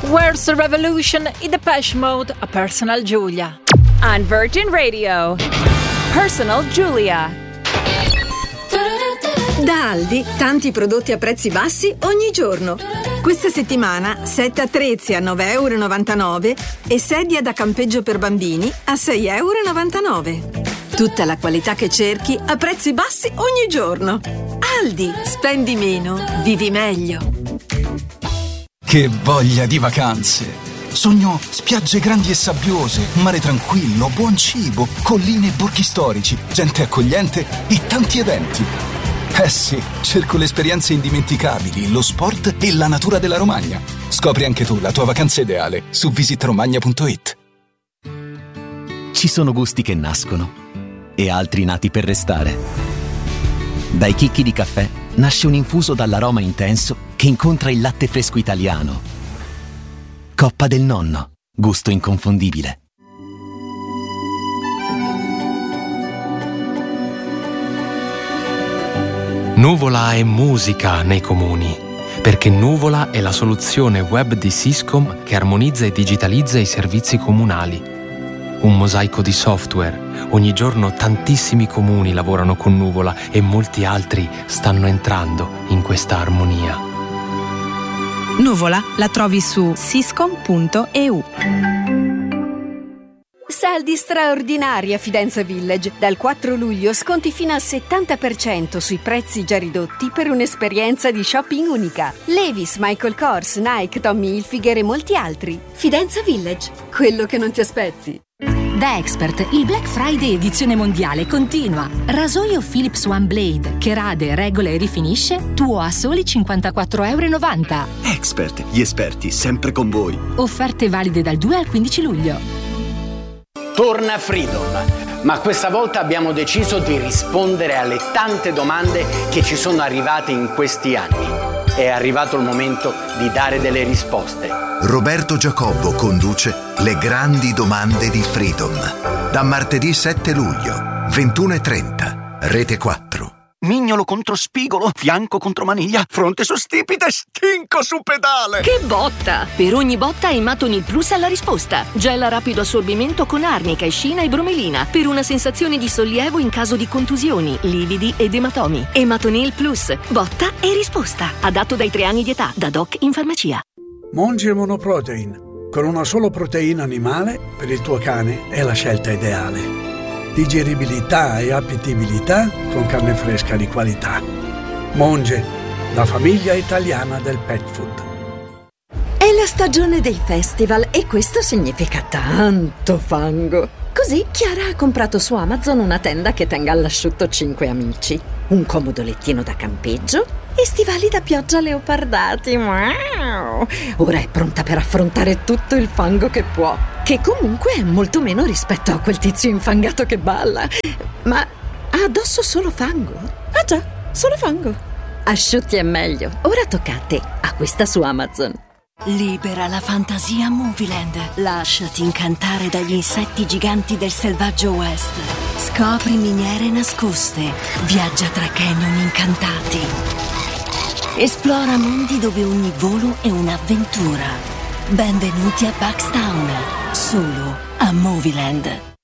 Where's the Revolution, i Depeche Mode, a Personal Giulia. On Virgin Radio, Personal Giulia. Da Aldi, tanti prodotti a prezzi bassi ogni giorno. Questa settimana, set attrezzi a 9,99 € e sedia da campeggio per bambini a 6,99 €. Tutta la qualità che cerchi a prezzi bassi ogni giorno. Aldi, spendi meno, vivi meglio. Che voglia di vacanze! Sogno spiagge grandi e sabbiose, mare tranquillo, buon cibo, colline e borghi storici, gente accogliente e tanti eventi. Eh sì, cerco le esperienze indimenticabili, lo sport e la natura della Romagna. Scopri anche tu la tua vacanza ideale su visitromagna.it. Ci sono gusti che nascono e altri nati per restare. Dai chicchi di caffè nasce un infuso dall'aroma intenso che incontra il latte fresco italiano. Coppa del Nonno, gusto inconfondibile. Nuvola è musica nei comuni, perché Nuvola è la soluzione web di Syscom che armonizza e digitalizza i servizi comunali. Un mosaico di software. Ogni giorno tantissimi comuni lavorano con Nuvola e molti altri stanno entrando in questa armonia. Nuvola la trovi su syscom.eu. Saldi straordinari a Fidenza Village. Dal 4 luglio sconti fino al 70% sui prezzi già ridotti per un'esperienza di shopping unica. Levi's, Michael Kors, Nike, Tommy Hilfiger e molti altri. Fidenza Village, quello che non ti aspetti. Da Expert, il Black Friday edizione mondiale continua. Rasoio Philips One Blade, che rade, regola e rifinisce, tuo a soli €54,90. Expert, gli esperti sempre con voi. Offerte valide dal 2 al 15 luglio. Torna Freedom, ma questa volta abbiamo deciso di rispondere alle tante domande che ci sono arrivate in questi anni. È arrivato il momento di dare delle risposte. Roberto Giacobbo conduce Le grandi domande di Freedom. Da martedì 7 luglio, 21:30, Rete 4. Mignolo contro spigolo, fianco contro maniglia, fronte su stipite, stinco su pedale. Che botta! Per ogni botta Ematonil Plus ha la risposta. Gel a rapido assorbimento con arnica, escina e bromelina per una sensazione di sollievo in caso di contusioni, lividi ed ematomi. Ematonil Plus, botta e risposta. Adatto dai 3 anni di età, da doc in farmacia. Monge Monoprotein. Con una sola proteina animale, per il tuo cane è la scelta ideale. Digeribilità e appetibilità con carne fresca di qualità. Monge, la famiglia italiana del pet food. È la stagione dei festival e questo significa tanto fango. Così Chiara ha comprato su Amazon una tenda che tenga all'asciutto 5 amici, un comodo lettino da campeggio e stivali da pioggia leopardati. Wow! Ora è pronta per affrontare tutto il fango che può, che comunque è molto meno rispetto a quel tizio infangato che balla. Ma ha addosso solo fango? Ah già, solo fango. Asciutti è meglio. Ora tocca a te. Acquista su Amazon. Libera la fantasia Movieland. Lasciati incantare dagli insetti giganti del selvaggio West. Scopri miniere nascoste. Viaggia tra canyon incantati. Esplora mondi dove ogni volo è un'avventura. Benvenuti a Buckstown, solo a Movieland.